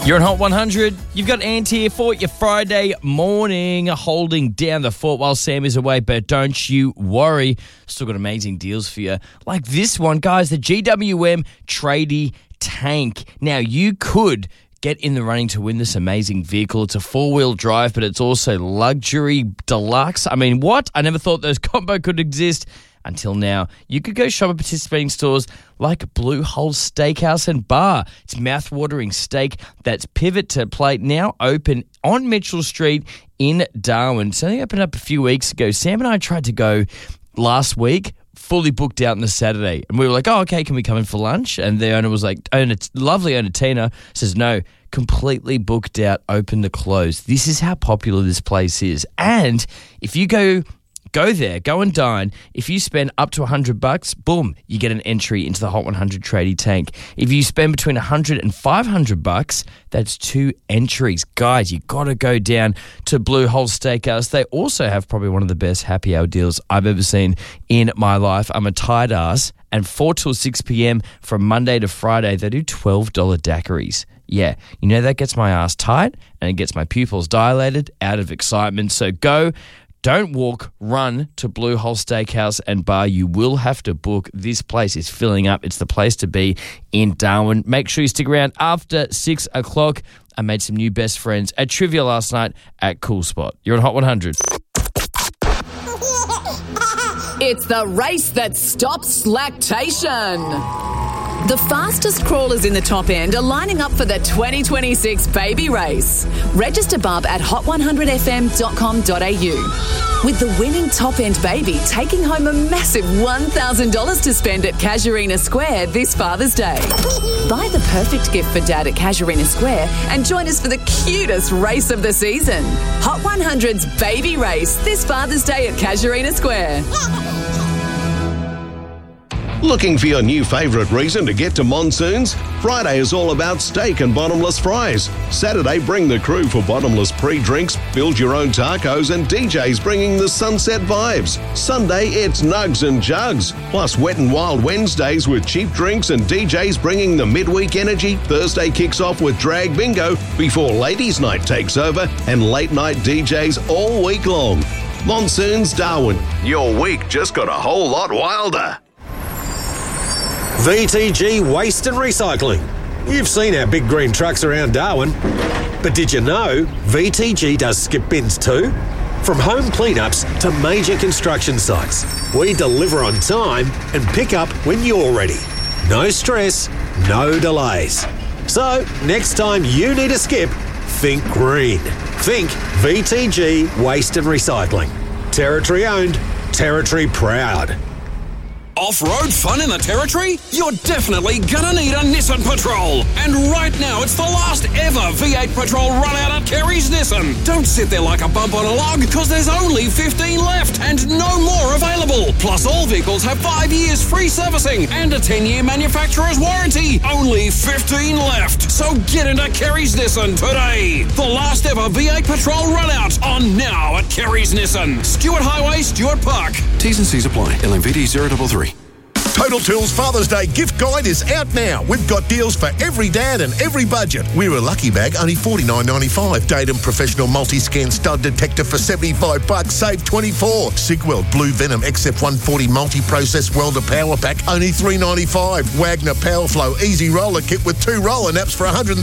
You're on Hot 100. You've got Ant here for your Friday morning, holding down the fort while Sam is away, but don't you worry. Still got amazing deals for you. Like this one, guys, the GWM Tradie Tank. Now, you could get in the running to win this amazing vehicle. It's a four-wheel drive, but it's also luxury deluxe. I mean, what? I never thought those combo could exist. Until now, you could go shop at participating stores like Blue Hole Steakhouse and Bar. It's mouth-watering steak that's pivot to plate, now open on Mitchell Street in Darwin. It's only opened up a few weeks ago. Sam and I tried to go last week, fully booked out on the Saturday. And we were like, oh, okay, can we come in for lunch? And the owner was like, lovely owner Tina, says, no, completely booked out, open to close. This is how popular this place is. And if you go there, go and dine. If you spend up to $100, boom, you get an entry into the Hot 100 Tradie Tank. If you spend between $100 and $500, that's 2 entries. Guys, you got to go down to Blue Hole Steakhouse. They also have probably one of the best happy hour deals I've ever seen in my life. I'm a tired ass, and 4 till 6 p.m. from Monday to Friday, they do $12 daiquiris. Yeah, you know that gets my ass tight and it gets my pupils dilated out of excitement. So go. Don't walk, run to Blue Hole Steakhouse and Bar. You will have to book. This place is filling up. It's the place to be in Darwin. Make sure you stick around after 6 o'clock. I made some new best friends at trivia last night at Cool Spot. You're on Hot 100. It's the race that stops lactation. The fastest crawlers in the top end are lining up for the 2026 baby race. Register bub at hot100fm.com.au. With the winning top end baby taking home a massive $1,000 to spend at Casuarina Square this Father's Day. Buy the perfect gift for Dad at Casuarina Square and join us for the cutest race of the season. Hot 100's baby race this Father's Day at Casuarina Square. Looking for your new favourite reason to get to Monsoons? Friday is all about steak and bottomless fries. Saturday, bring the crew for bottomless pre-drinks, build your own tacos, and DJs bringing the sunset vibes. Sunday, it's nugs and jugs. Plus Wet and Wild Wednesdays with cheap drinks and DJs bringing the midweek energy. Thursday kicks off with drag bingo before ladies' night takes over and late night DJs all week long. Monsoons Darwin. Your week just got a whole lot wilder. VTG Waste and Recycling. You've seen our big green trucks around Darwin, but did you know VTG does skip bins too? From home cleanups to major construction sites, we deliver on time and pick up when you're ready. No stress, no delays. So, next time you need a skip, think green. Think VTG Waste and Recycling. Territory owned, territory proud. Off-road fun in the Territory? You're definitely gonna need a Nissan Patrol. And right now, it's the last ever V8 Patrol run out at Kerry's Nissan. Don't sit there like a bump on a log, because there's only 15 left and no more available. Plus, all vehicles have 5 years free servicing and a 10-year manufacturer's warranty. Only 15 left. So get into Kerry's Nissan today. The last ever V8 Patrol run out on now at Kerry's Nissan. Stuart Highway, Stuart Park. T's and C's apply. LMVD 033. Total Tools Father's Day gift guide is out now. We've got deals for every dad and every budget. We're a lucky bag, only $49.95. Datum Professional Multi-Scan Stud Detector for $75, save $24. Sigweld Blue Venom XF140 Multi-Process Welder Power Pack, only $3.95. Wagner Powerflow Easy Roller Kit with 2 roller naps for $100.